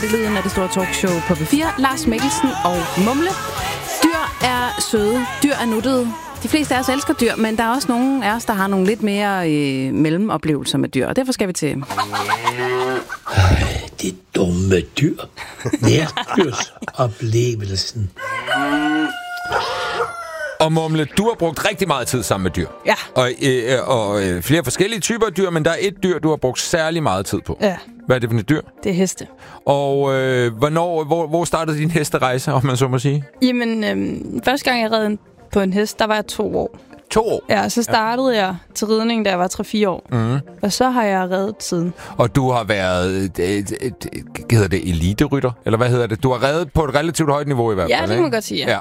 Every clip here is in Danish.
Lyden af det store talkshow på P4. Lars Mikkelsen og Mumle. Dyr er søde. Dyr er nuttede. De fleste af os elsker dyr, men der er også nogle af os, der har nogle lidt mere mellemoplevelser med dyr. Og derfor skal vi til... Det dumme dyr. Nærdyrsoplevelsen. Og Mumle, du har brugt rigtig meget tid sammen med dyr. Ja. Og flere forskellige typer af dyr, men der er et dyr, du har brugt særlig meget tid på. Ja. Hvad er det for et dyr? Det er heste. Og hvor startede din hesterejse, om man så må sige? Jamen, første gang jeg red på en hest, der var jeg 2 år. 2 år? Ja, så startede jeg til ridning, da jeg var 3-4 år. Mm. Og så har jeg reddet siden. Og du har været, hedder det eliterytter? Eller hvad hedder det? Du har reddet på et relativt højt niveau i hvert fald, ja, det kan man godt sige, ja.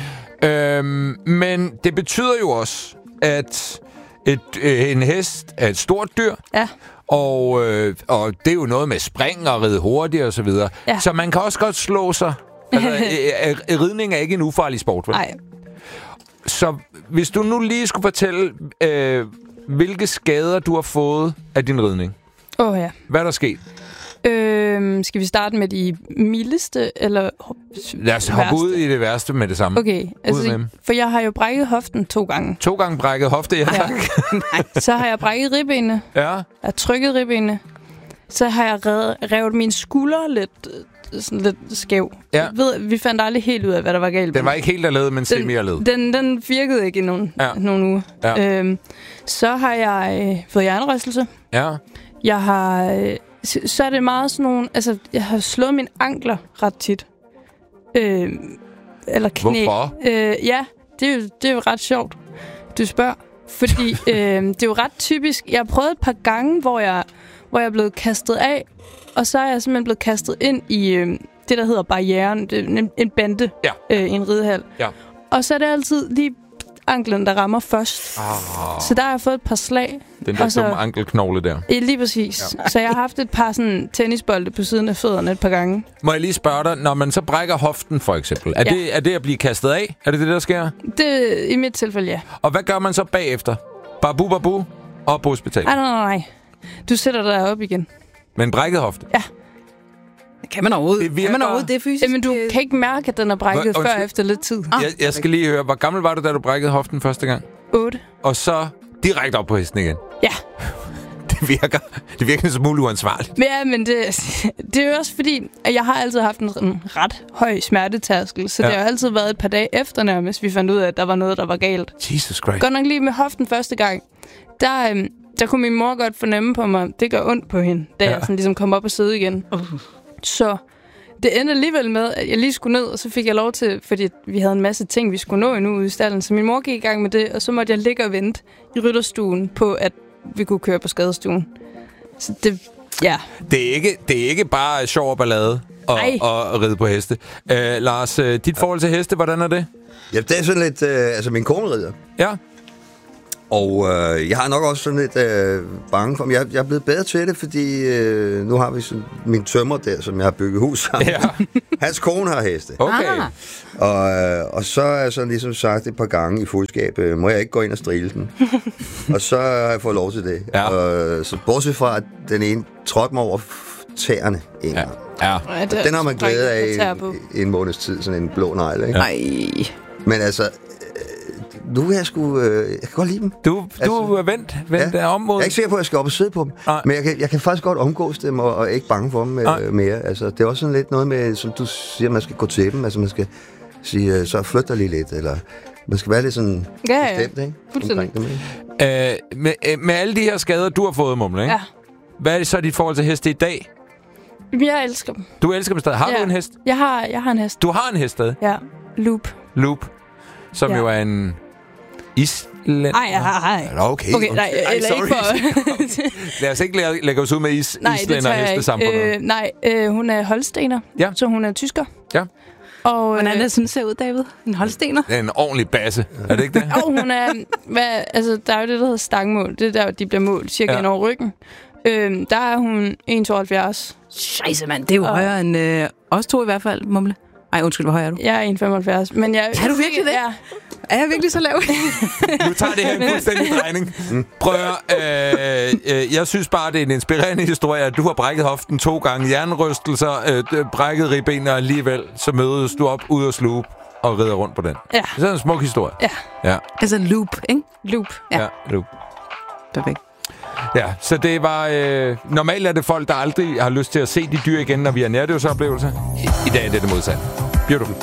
Men det betyder jo også, at en hest er et stort dyr. Ja. Og det er jo noget med spring og ride hurtigt og så videre. Ja. Så man kan også godt slå sig. Altså, ridning er ikke en ufarlig sport, vel? Nej. Så hvis du nu lige skulle fortælle, hvilke skader du har fået af din ridning. Ja. Hvad er der sket? Skal vi starte med de mildeste, eller lad os hoppe ud i det værste med det samme. Okay, altså, for jeg har jo brækket hoften 2 gange. 2 gange brækket hofte, ja tak. Nej. Så har jeg brækket ribbenene. Ja. Jeg har trykket ribbenene. Så har jeg revet mine skuldre lidt skæv. Ja. Vi fandt aldrig helt ud af, hvad der var galt. Den var ikke helt alene, men semi-alene. Den virkede ikke i nogle uger. Ja. Så har jeg fået hjernerystelse. Ja. Jeg har... Så er det meget sådan nogle... Altså, jeg har slået mine ankler ret tit. Eller knæ. Hvorfor? Ja, det er jo ret sjovt, du spørger. Fordi det er jo ret typisk. Jeg har prøvet et par gange, hvor jeg er blevet kastet af, og så er jeg simpelthen blevet kastet ind i det, der hedder barrieren. En bande i en ridehal. Ja. Og så er det altid lige anklen, der rammer først. Så der har jeg fået et par slag. Den der dumme ankelknogle der. Lige præcis. Ja. Så jeg har haft et par sådan tennisbolde på siden af fødderne et par gange. Må jeg lige spørge dig, når man så brækker hoften for eksempel, er det at blive kastet af? Er det der sker? Det i mit tilfælde, ja. Og hvad gør man så bagefter? Babu, op på hospitalet? Nej. Du sætter dig op igen. Med en brækket hofte? Ja. Kan man overhovedet? Det er fysisk? Jamen, du kan ikke mærke, at den er brækket før efter lidt tid. Jeg skal lige høre, hvor gammel var du, da du brækkede hoften første gang? 8. Og så direkte op på hesten igen? Ja. Det virker en smule uansvarligt. Ja, men det er jo også fordi, at jeg har altid haft en ret høj smertetærskel, så det har altid været et par dage efter nærmest, vi fandt ud af, at der var noget, der var galt. Jesus Christ. Godt nok lige med hoften første gang, der kunne min mor godt fornemme på mig, det gør ondt på hende, da jeg sådan ligesom kom op og sidde igen. Så det endte alligevel med, at jeg lige skulle ned, og så fik jeg lov til, fordi vi havde en masse ting, vi skulle nå endnu ude i stallen, så min mor gik i gang med det, og så måtte jeg ligge og vente i rytterstuen på, at vi kunne køre på skadestuen. Så det, ja. Det er ikke bare sjov og ballade at ride på heste. Lars, dit forhold til heste, hvordan er det? Ja, det er sådan lidt... min kone rider. Ja. Og jeg har nok også sådan lidt bange for... Jeg er blevet bedre til det, fordi nu har vi sådan, min tømrer der, som jeg har bygget hus sammen. Ja. Hans kone har heste. Okay. Og så er jeg sådan ligesom sagt et par gange i fuldskab, må jeg ikke gå ind og strile den? Og så har jeg fået lov til det. Ja. Så bortset fra, at den ene trådte mig over tæerne en gang. Ja. Den har man glædet af en måneds tid, sådan en blå negl, ikke? Nej. Men altså... Nu vil jeg jeg kan godt lide dem. Du er vendt om mod... Jeg er ikke sikker på, at jeg skal op og sidde på dem. Nej. Men jeg kan faktisk godt omgås dem, og er ikke bange for dem mere. Altså, det er også sådan lidt noget med, som du siger, man skal gå til dem. Altså, man skal sige, så flyt dig lige lidt, eller man skal være lidt sådan bestemt, ikke? Fuldstændig. Med alle de her skader, du har fået, Mumle, ikke? Ja. Hvad er det så dit forhold til heste i dag? Jeg elsker dem. Du elsker dem stadig. Har du en hest? Jeg har en hest. Du har en hest stadig? Ja. Loop. Som jo er en islænder. Nej. Okay, nej, eller ikke for... Lad os ikke lægge os ud med islænder og hestesamfundet. Nej, hun er holstener, så hun er tysker. Ja. Og, hvordan er det sådan ser ud, David? En holstener? Det er en ordentlig basse. Er det ikke det? Hun er... der er jo det, der hedder stangmål. Det er der, de bliver målt cirka ind over ryggen. Der er hun 1,72. Scheisse, mand. Det er jo højere end os to i hvert fald, Mumle. Ej, undskyld, hvor høj er du? Jeg er 1,75. Men er du virkelig det? Ja. Er jeg virkelig så lav? Nu tager det her en fuldstændig drejning. Prøv jeg synes bare, det er en inspirerende historie, at du har brækket hoften 2 gange, hjernerystelser, brækket ribben, og alligevel så mødes du op ud af slup og rider rundt på den. Ja. Det er en smuk historie. Ja. Altså loop, ikke? Loop. Ja, loop. Perfekt. Ja, så det var... normalt er det folk, der aldrig har lyst til at se de dyr igen, når vi har nærdøvsoplevelser. I dag er det modsatte. Beautiful.